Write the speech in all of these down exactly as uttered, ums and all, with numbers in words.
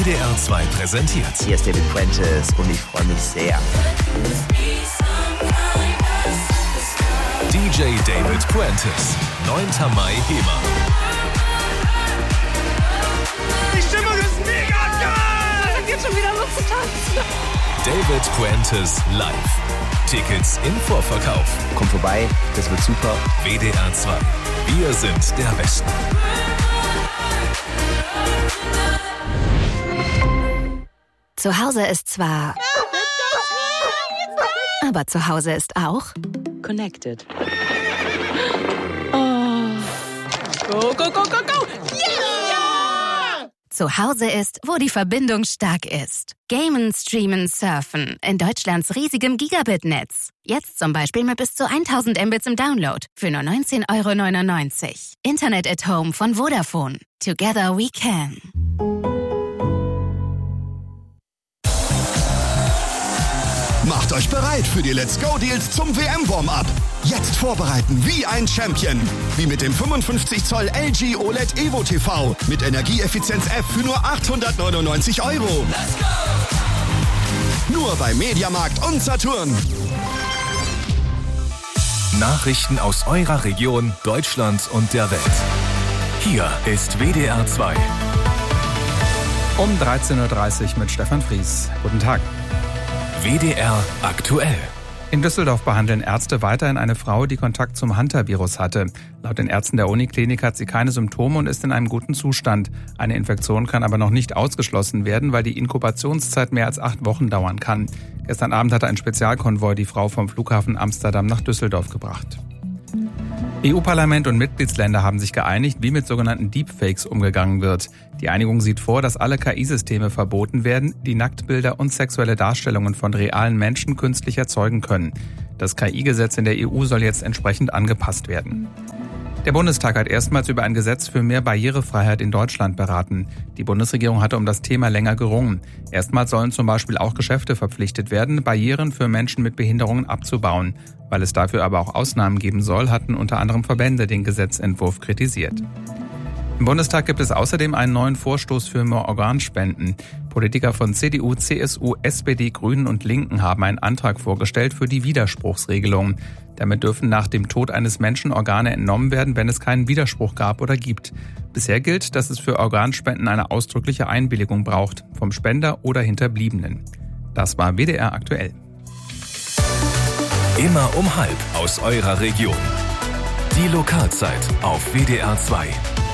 W D R zwei präsentiert. Hier ist David Prentice und ich freue mich sehr. D J David Prentice, neunter Mai Hema. Die Stimmung ist mega geil! Es geht schon wieder los zu tanzen. David Prentice live. Tickets im Vorverkauf. Kommt vorbei, das wird super. W D R zwei. Wir sind der Westen. Zu Hause ist zwar... Aber zu Hause ist auch... Connected. Oh. Go, go, go, go, go! Yeah! Zu Hause ist, wo die Verbindung stark ist. Gamen, streamen, surfen. In Deutschlands riesigem Gigabit-Netz. Jetzt zum Beispiel mit bis zu tausend Mbits im Download. Für nur neunzehn Euro neunundneunzig. Internet at Home von Vodafone. Together we can. Macht euch bereit für die Let's Go Deals zum W M-Warm-Up. Jetzt vorbereiten wie ein Champion. Wie mit dem fünfundfünfzig Zoll L G O L E D Evo T V mit Energieeffizienz F für nur achthundertneunundneunzig Euro. Let's go! Nur bei Mediamarkt und Saturn. Nachrichten aus eurer Region, Deutschland und der Welt. Hier ist W D R zwei. Um dreizehn Uhr dreißig mit Stefan Fries. Guten Tag. W D R aktuell. In Düsseldorf behandeln Ärzte weiterhin eine Frau, die Kontakt zum Hunter-Virus hatte. Laut den Ärzten der Uniklinik hat sie keine Symptome und ist in einem guten Zustand. Eine Infektion kann aber noch nicht ausgeschlossen werden, weil die Inkubationszeit mehr als acht Wochen dauern kann. Gestern Abend hatte ein Spezialkonvoi die Frau vom Flughafen Amsterdam nach Düsseldorf gebracht. E U-Parlament und Mitgliedsländer haben sich geeinigt, wie mit sogenannten Deepfakes umgegangen wird. Die Einigung sieht vor, dass alle K I-Systeme verboten werden, die Nacktbilder und sexuelle Darstellungen von realen Menschen künstlich erzeugen können. Das K I-Gesetz in der E U soll jetzt entsprechend angepasst werden. Der Bundestag hat erstmals über ein Gesetz für mehr Barrierefreiheit in Deutschland beraten. Die Bundesregierung hatte um das Thema länger gerungen. Erstmals sollen zum Beispiel auch Geschäfte verpflichtet werden, Barrieren für Menschen mit Behinderungen abzubauen. Weil es dafür aber auch Ausnahmen geben soll, hatten unter anderem Verbände den Gesetzentwurf kritisiert. Im Bundestag gibt es außerdem einen neuen Vorstoß für mehr Organspenden. Politiker von C D U, C S U, S P D, Grünen und Linken haben einen Antrag vorgestellt für die Widerspruchsregelung. Damit dürfen nach dem Tod eines Menschen Organe entnommen werden, wenn es keinen Widerspruch gab oder gibt. Bisher gilt, dass es für Organspenden eine ausdrückliche Einwilligung braucht, vom Spender oder Hinterbliebenen. Das war W D R aktuell. Immer um halb aus eurer Region. Die Lokalzeit auf W D R zwei.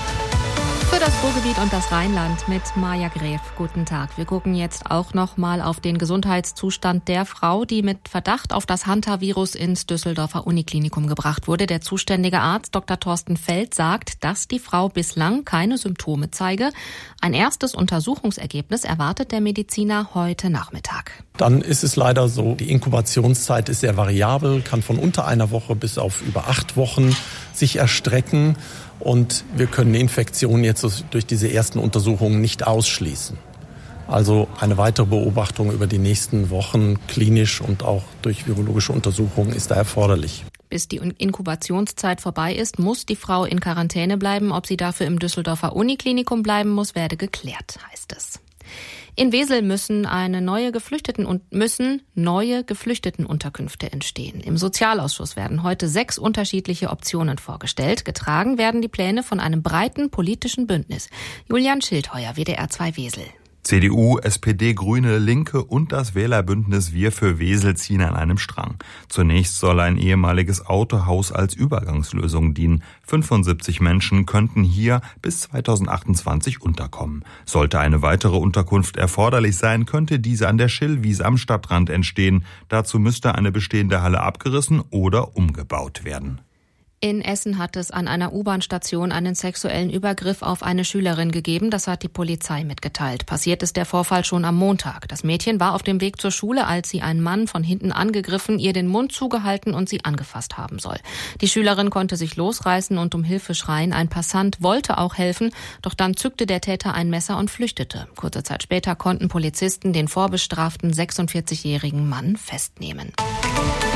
Für das Ruhrgebiet und das Rheinland mit Maja Gräf. Guten Tag. Wir gucken jetzt auch noch mal auf den Gesundheitszustand der Frau, die mit Verdacht auf das Hunter-Virus ins Düsseldorfer Uniklinikum gebracht wurde. Der zuständige Arzt Doktor Thorsten Feld sagt, dass die Frau bislang keine Symptome zeige. Ein erstes Untersuchungsergebnis erwartet der Mediziner heute Nachmittag. Dann ist es leider so, die Inkubationszeit ist sehr variabel, kann von unter einer Woche bis auf über acht Wochen sich erstrecken. Und wir können die Infektion jetzt durch diese ersten Untersuchungen nicht ausschließen. Also eine weitere Beobachtung über die nächsten Wochen klinisch und auch durch virologische Untersuchungen ist da erforderlich. Bis die Inkubationszeit vorbei ist, muss die Frau in Quarantäne bleiben. Ob sie dafür im Düsseldorfer Uniklinikum bleiben muss, werde geklärt, heißt es. In Wesel müssen eine neue Geflüchteten und müssen neue Geflüchtetenunterkünfte entstehen. Im Sozialausschuss werden heute sechs unterschiedliche Optionen vorgestellt. Getragen werden die Pläne von einem breiten politischen Bündnis. Julian Schildheuer, W D R zwei Wesel. C D U, S P D, Grüne, Linke und das Wählerbündnis Wir für Wesel ziehen an einem Strang. Zunächst soll ein ehemaliges Autohaus als Übergangslösung dienen. fünfundsiebzig Menschen könnten hier bis zweitausendachtundzwanzig unterkommen. Sollte eine weitere Unterkunft erforderlich sein, könnte diese an der Schillwiese am Stadtrand entstehen. Dazu müsste eine bestehende Halle abgerissen oder umgebaut werden. In Essen hat es an einer U-Bahn-Station einen sexuellen Übergriff auf eine Schülerin gegeben. Das hat die Polizei mitgeteilt. Passiert ist der Vorfall schon am Montag. Das Mädchen war auf dem Weg zur Schule, als sie einen Mann von hinten angegriffen, ihr den Mund zugehalten und sie angefasst haben soll. Die Schülerin konnte sich losreißen und um Hilfe schreien. Ein Passant wollte auch helfen, doch dann zückte der Täter ein Messer und flüchtete. Kurze Zeit später konnten Polizisten den vorbestraften sechsundvierzigjährigen Mann festnehmen.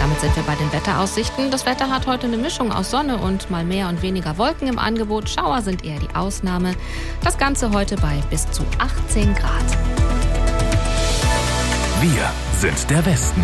Damit sind wir bei den Wetteraussichten. Das Wetter hat heute eine Mischung aus Sonne und mal mehr und weniger Wolken im Angebot. Schauer sind eher die Ausnahme. Das Ganze heute bei bis zu achtzehn Grad. Wir sind der Westen.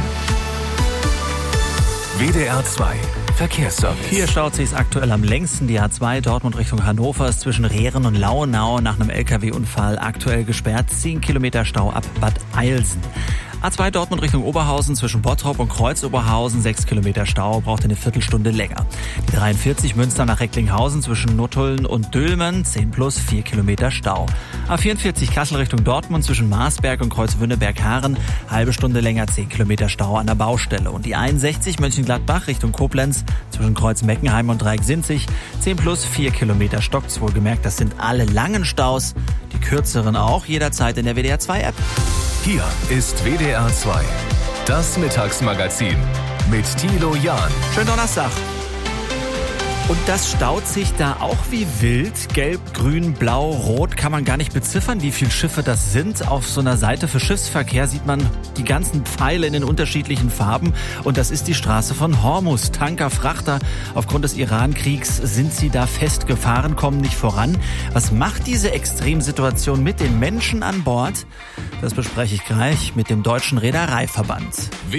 W D R zwei Verkehrsservice. Hier staut sich aktuell am längsten. Die A zwei Dortmund Richtung Hannover ist zwischen Rehren und Lauenau nach einem L K W-Unfall aktuell gesperrt. zehn Kilometer Stau ab Bad Eilsen. A zwei Dortmund Richtung Oberhausen zwischen Bottrop und Kreuzoberhausen, sechs Kilometer Stau, braucht eine Viertelstunde länger. Die dreiundvierzig Münster nach Recklinghausen zwischen Nuttuln und Dülmen, zehn plus vier Kilometer Stau. A vierundvierzig Kassel Richtung Dortmund zwischen Marsberg und Kreuzwünneberg-Haaren, halbe Stunde länger, zehn Kilometer Stau an der Baustelle. Und die einundsechzig Mönchengladbach Richtung Koblenz zwischen Kreuz-Meckenheim und Dreieck-Sinzig, zehn plus vier Kilometer stockt's. Wohlgemerkt, das sind alle langen Staus, die kürzeren auch, jederzeit in der W D R zwei App. Hier ist W D R zwei, das Mittagsmagazin mit Thilo Jahn. Schönen Donnerstag. Und das staut sich da auch wie wild. Gelb, grün, blau, rot kann man gar nicht beziffern, wie viele Schiffe das sind. Auf so einer Seite für Schiffsverkehr sieht man die ganzen Pfeile in den unterschiedlichen Farben. Und das ist die Straße von Hormuz. Tanker, Frachter, aufgrund des Iran-Kriegs sind sie da festgefahren, kommen nicht voran. Was macht diese Extremsituation mit den Menschen an Bord? Das bespreche ich gleich mit dem Deutschen Reedereiverband.